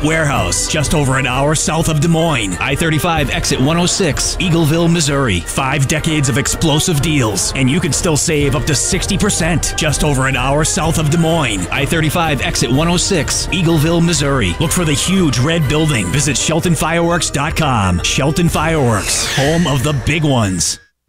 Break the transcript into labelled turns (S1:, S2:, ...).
S1: Warehouse, just over an hour south of Des Moines. I-35 exit 106, Eagleville, Missouri. 5 decades of explosive deals, and you can still save up to 60%. Just over an hour south of Des Moines. I-35 exit 106, Eagleville, Missouri. Look for the huge red building. Visit SheltonFireworks.com. Shelton Fireworks, home of the big ones.